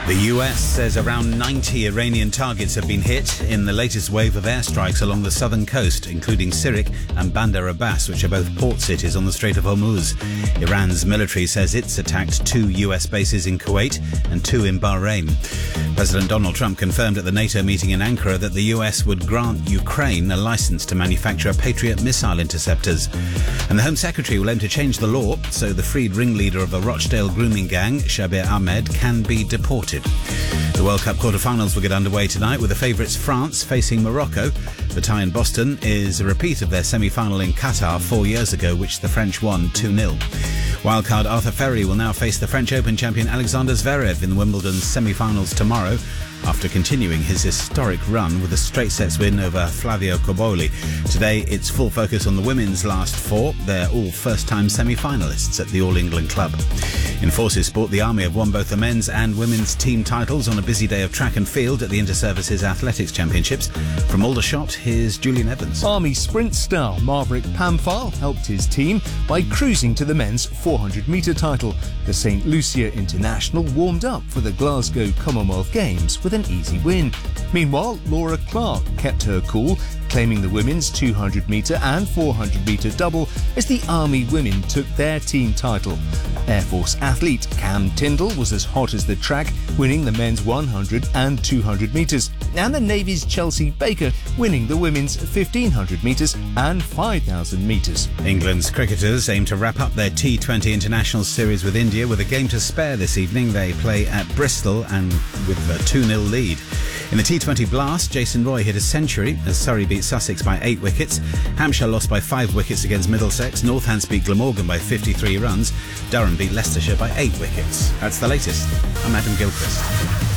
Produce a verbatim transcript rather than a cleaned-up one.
The U S says around ninety Iranian targets have been hit in the latest wave of airstrikes along the southern coast, including Sirik and Bandar Abbas, which are both port cities on the Strait of Hormuz. Iran's military says it's attacked two U S bases in Kuwait and two in Bahrain. President Donald Trump confirmed at the NATO meeting in Ankara that the U S would grant Ukraine a license to manufacture Patriot missile interceptors. And the Home Secretary will aim to change the law so the freed ringleader of a Rochdale grooming gang, Shabir Ahmed, can be deported. The World Cup quarter-finals will get underway tonight with the favourites France facing Morocco. The tie in Boston is a repeat of their semi-final in Qatar four years ago, which the French won two nil. Wildcard Arthur Ferry will now face the French Open champion Alexander Zverev in Wimbledon's semi-finals tomorrow, after continuing his historic run with a straight sets win over Flavio Cobolli. Today, it's full focus on the women's last four. They're all first-time semi-finalists at the All England Club. In Forces Sport, the Army have won both the men's and women's team titles on a busy day of track and field at the Inter-Services Athletics Championships. From Aldershot, here's Julian Evans. Army sprint star Maverick Pamphile helped his team by cruising to the men's four hundred metre title. The Saint Lucia International warmed up for the Glasgow Commonwealth Games with an easy win. Meanwhile, Laura Clark kept her cool, claiming the women's two hundred metre and four hundred metre double as the Army women took their team title. Air Force athlete Cam Tyndall was as hot as the track, winning the men's one hundred and two hundred metres, and the Navy's Chelsea Baker winning the women's fifteen hundred metres and five thousand metres. England's cricketers aim to wrap up their T twenty International Series with India with a game to spare this evening. They play at Bristol and with a two nil lead. In the T twenty Blast, Jason Roy hit a century as Surrey beat Sussex by eight wickets. Hampshire lost by five wickets against Middlesex. Northants beat Glamorgan by fifty-three runs. Durham beat Leicestershire by eight wickets. That's the latest. I'm Adam Gilchrist.